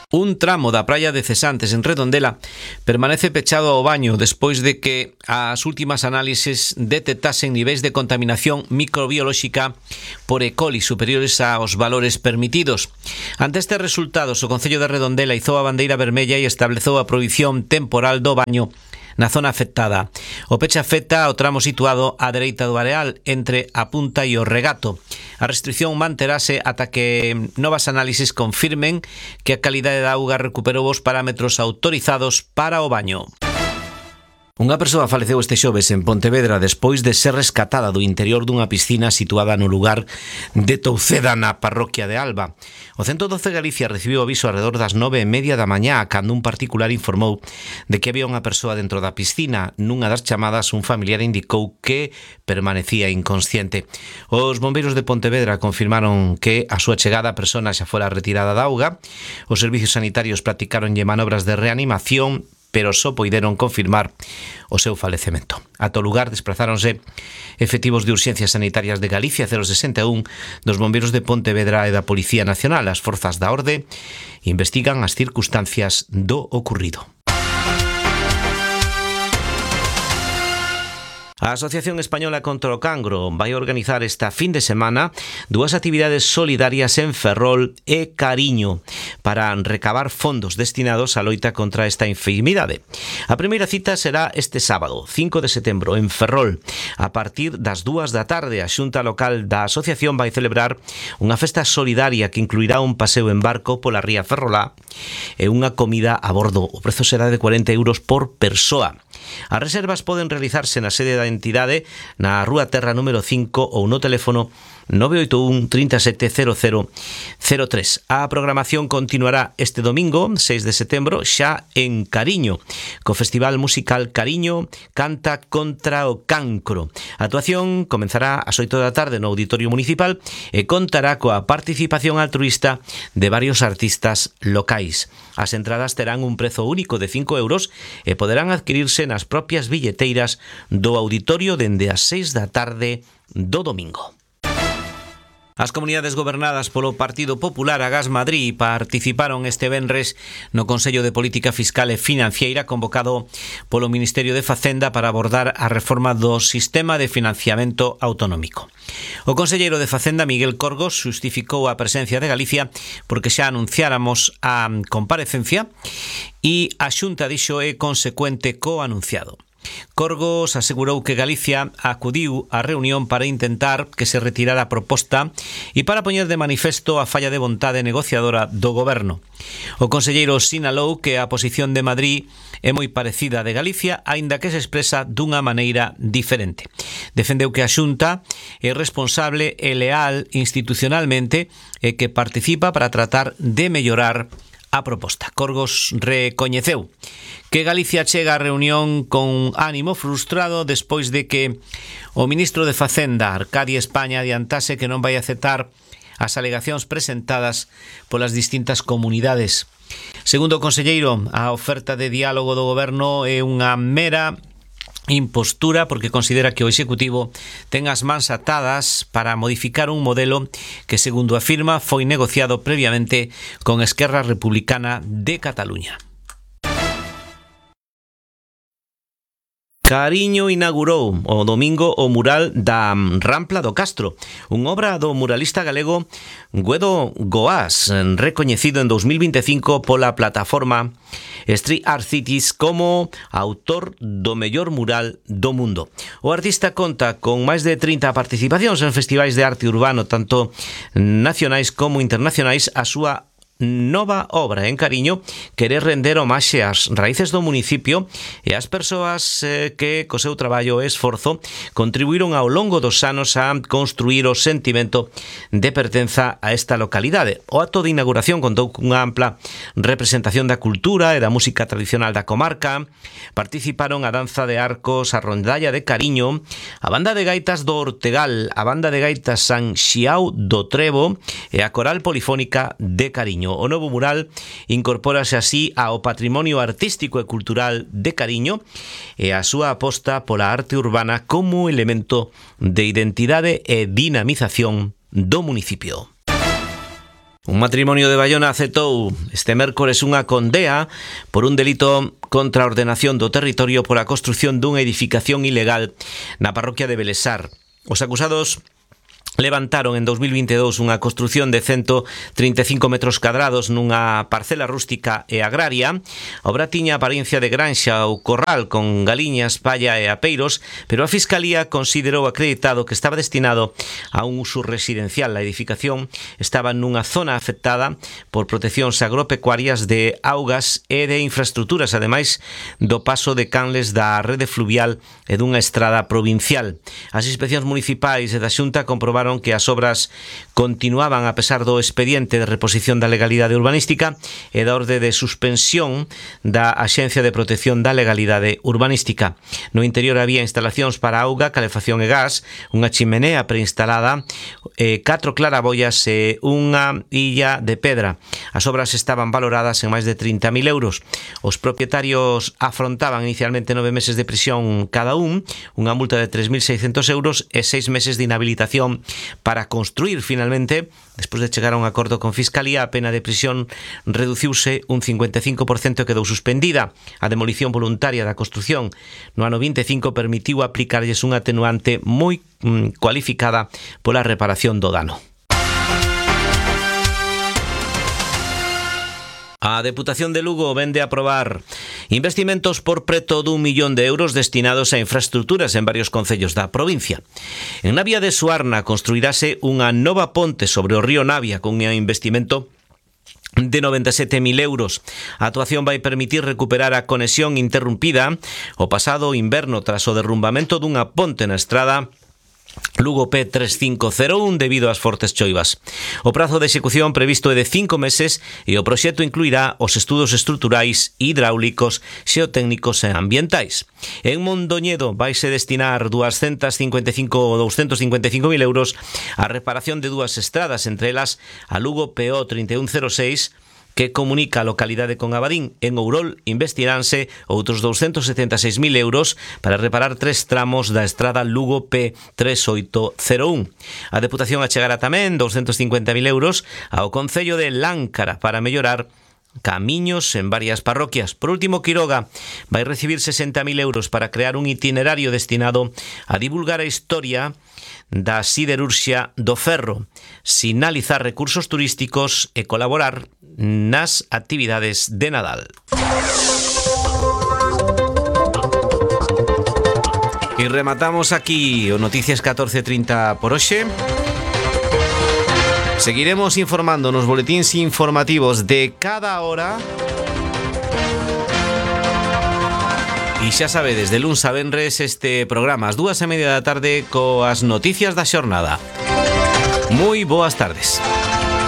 Un tramo da praia de Cesantes en Redondela permanece pechado ao baño despois de que as últimas análises detectasen niveis de contaminación microbiolóxica por E. coli superiores aos valores permitidos. Ante estes resultados, o Concello de Redondela izou a bandeira vermella e estableceu a prohibición temporal do baño na zona afectada. O peche afecta ao tramo situado á dereita do areal entre a Punta e o Regato. A restricción manterase ata que novas análises confirmen que a calidade da auga recuperou os parámetros autorizados para o baño. Unha persoa faleceu este xoves en Pontevedra despois de ser rescatada do interior dunha piscina situada no lugar de Touceda, na parroquia de Alba. O 112 Galicia recibiu aviso alrededor das 9:30 da mañá cando un particular informou de que había unha persoa dentro da piscina. Nunha das chamadas, un familiar indicou que permanecía inconsciente. Os bombeiros de Pontevedra confirmaron que a súa chegada a persona xa fora retirada da auga. Os servicios sanitarios practicaronlle manobras de reanimación, pero só poideron confirmar o seu falecemento. Ata o lugar desplazáronse efectivos de urxencias sanitarias de Galicia 061, dos bombeiros de Pontevedra e da Policía Nacional. As forzas da orde investigan as circunstancias do ocurrido. A Asociación Española contra o Cancro vai organizar esta fin de semana dúas actividades solidarias en Ferrol e Cariño para recabar fondos destinados á loita contra esta enfermidade. A primeira cita será este sábado, 5 de setembro, en Ferrol. A partir das 2 da tarde, a Xunta Local da Asociación vai celebrar unha festa solidaria que incluirá un paseo en barco pola ría Ferrolá e unha comida a bordo. O prezo será de 40 euros por persoa. As reservas poden realizarse na sede da entidade na Rúa Terra número 5 ou no teléfono 981 37 00 03. A programación continuará este domingo, 6 de setembro, xa en Cariño, co Festival Musical Cariño Canta contra o Cancro. A actuación comenzará ás 8 da tarde no Auditorio Municipal e contará coa participación altruísta de varios artistas locais. As entradas terán un prezo único de 5 euros e poderán adquirirse nas propias billeteiras do auditorio dende as 6 da tarde do domingo. As comunidades gobernadas polo Partido Popular Agás Madrid participaron este venres no Consello de Política Fiscal e Financiera convocado polo Ministerio de Facenda para abordar a reforma do sistema de financiamento autonómico. O conselleiro de Facenda, Miguel Corgos, xustificou a presencia de Galicia porque xa anunciáramos a comparecencia e a Xunta dixo é consecuente co anunciado. Corgos asegurou que Galicia acudiu á reunión para intentar que se retirara a proposta e para poñer de manifesto a falla de vontade negociadora do goberno. O conselleiro sinalou que a posición de Madrid é moi parecida a de Galicia, aínda que se expresa dunha maneira diferente. Defendeu que a Xunta é responsable e leal institucionalmente e que participa para tratar de mellorar a proposta. Corgos recoñeceu que Galicia chega á reunión con ánimo frustrado despois de que o ministro de Facenda, Arcadio España, adiantase que non vai aceptar as alegacións presentadas polas distintas comunidades. Segundo o conselleiro, a oferta de diálogo do goberno é unha mera impostura porque considera que o Executivo ten as mans atadas para modificar un modelo que, segundo afirma, foi negociado previamente con Esquerra Republicana de Cataluña. Cariño inaugurou o domingo o mural da Rampla do Castro, unha obra do muralista galego Guedo Goás, recoñecido en 2025 pola plataforma Street Art Cities como autor do mellor mural do mundo. O artista conta con máis de 30 participacións en festivais de arte urbano, tanto nacionais como internacionais. A súa nova obra en Cariño quere render homaxe ás raíces do municipio e ás persoas que co seu traballo e esforzo contribuíron ao longo dos anos a construir o sentimento de pertenza a esta localidade. O acto de inauguración contou cunha ampla representación da cultura e da música tradicional da comarca. Participaron a danza de arcos, a rondalla de Cariño, a banda de gaitas do Ortegal, a banda de gaitas San Xiao do Trevo e a coral polifónica de Cariño. O novo mural incorpórase así ao patrimonio artístico e cultural de Cariño e a súa aposta pola arte urbana como elemento de identidade e dinamización do municipio. Un matrimonio de Baiona aceptou este mércores unha condea por un delito contra a ordenación do territorio pola construción dunha edificación ilegal na parroquia de Belesar. Os acusados levantaron en 2022 unha construción de 135 metros cadrados nunha parcela rústica e agraria. A obra tiña apariencia de granxa ou corral con galiñas, palla e apeiros, pero a Fiscalía considerou acreditado que estaba destinado a un uso residencial. A edificación estaba nunha zona afectada por proteccións agropecuarias de augas e de infraestructuras, ademais do paso de canles da rede fluvial e dunha estrada provincial. As inspeccións municipais e da Xunta comprobaron que as obras continuaban a pesar do expediente de reposición da legalidade urbanística e da orde de suspensión da Axencia de Protección da Legalidade Urbanística. No interior había instalacións para auga, calefacción e gas, unha chimenea preinstalada, 4 claraboias e unha illa de pedra. As obras estaban valoradas en máis de 30.000 euros. Os propietarios afrontaban inicialmente 9 meses de prisión cada un, unha multa de 3.600 euros e 6 meses de inhabilitación para construir. Finalmente, despois de chegar a un acordo con Fiscalía, a pena de prisión reduciuse un 55% e quedou suspendida. A demolición voluntaria da construción no ano 25 permitiu aplicarlles un atenuante moi cualificada pola reparación do dano. A Deputación de Lugo vende a aprobar investimentos por preto d'1 millón de euros destinados a infraestructuras en varios concellos da provincia. En Navia de Suarna construirase unha nova ponte sobre o río Navia con un investimento de 97.000 euros. A actuación vai permitir recuperar a conexión interrumpida o pasado inverno tras o derrumbamento dunha ponte na estrada Lugo P3501 debido ás fortes choivas. O prazo de execución previsto é de 5 meses e o proxecto incluirá os estudos estruturais, hidráulicos, xeotécnicos e ambientais. En Mondoñedo vaise destinar 255.000 euros á reparación de dúas estradas, entre elas a Lugo PO 3106, que comunica a localidade con Abadín. En Ourol investiránse outros 276.000 euros para reparar 3 tramos da estrada Lugo P3801. A Deputación achegará tamén 250.000 euros ao Concello de Láncara para mellorar camiños en varias parroquias. Por último, Quiroga vai recibir 60.000 euros para crear un itinerario destinado a divulgar a historia da siderurxia do ferro, sinalizar recursos turísticos e colaborar nas actividades de Nadal. E rematamos aquí o Noticias 14:30 por hoxe. Seguiremos informando nos boletíns informativos de cada hora. E xa sabedes, de luns a venres este programa ás 2:30 da tarde coas noticias da xornada. Moi boas tardes.